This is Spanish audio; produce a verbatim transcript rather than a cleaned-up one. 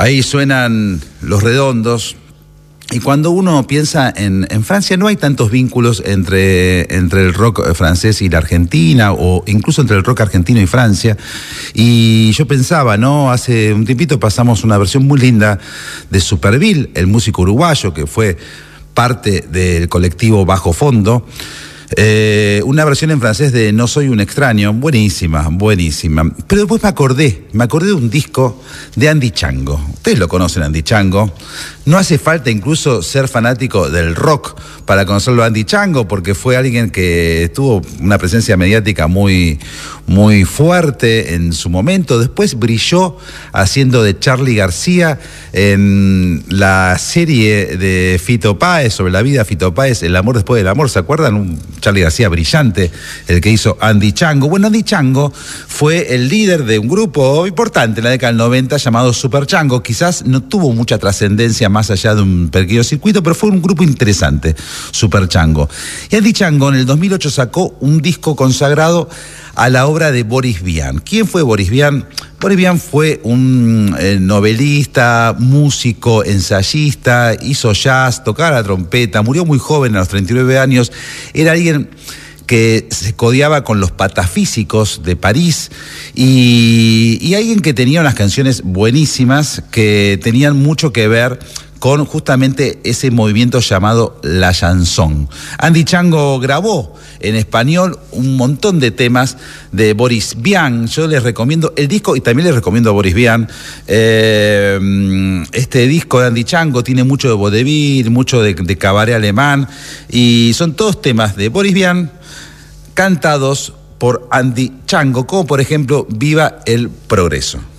Ahí suenan Los Redondos. Y cuando uno piensa en, en Francia, no hay tantos vínculos entre, entre el rock francés y la Argentina, o incluso entre el rock argentino y Francia. Y yo pensaba, ¿no? Hace un tiempito pasamos una versión muy linda de Superville, el músico uruguayo que fue parte del colectivo Bajo Fondo. Eh, una versión en francés de No soy un extraño, buenísima, buenísima. Pero después me acordé, me acordé de un disco de Andy Chango. Ustedes lo conocen, Andy Chango. No hace falta incluso ser fanático del rock para conocerlo a Andy Chango, porque fue alguien que tuvo una presencia mediática muy, muy fuerte en su momento. Después brilló haciendo de Charly García en la serie de Fito Páez, sobre la vida de Fito Páez, El amor después del amor. ¿Se acuerdan? Un Charly García brillante, el que hizo Andy Chango. Bueno, Andy Chango fue el líder de un grupo importante en la década del noventa llamado Super Chango. Quizás no tuvo mucha trascendencia más allá de un pequeño circuito, pero fue un grupo interesante, Super Chango. Y Andy Chango en el dos mil ocho sacó un disco consagrado a la obra de Boris Vian. ¿Quién fue Boris Vian? Boris Vian fue un eh, novelista, músico, ensayista, hizo jazz, tocaba la trompeta, murió muy joven, a los treinta y nueve años. Era alguien que se codeaba con los patafísicos de París y, y alguien que tenía unas canciones buenísimas que tenían mucho que ver con justamente ese movimiento llamado la chanson. Andy Chango grabó en español un montón de temas de Boris Vian. Yo les recomiendo el disco y también les recomiendo a Boris Vian. Eh, este disco de Andy Chango tiene mucho de vodevil, mucho de, de cabaret alemán, y son todos temas de Boris Vian cantados por Andy Chango, como por ejemplo Viva el Progreso.